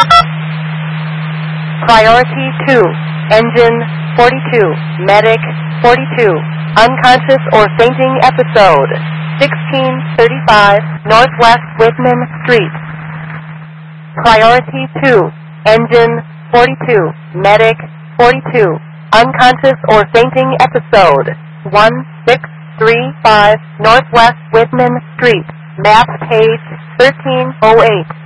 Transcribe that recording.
Priority 2, engine 42, medic 42, unconscious or fainting episode, 1635 Northwest Whitman Street. Priority 2, engine 42, medic 42, unconscious or fainting episode, 1635 Northwest Whitman Street, map page 1308.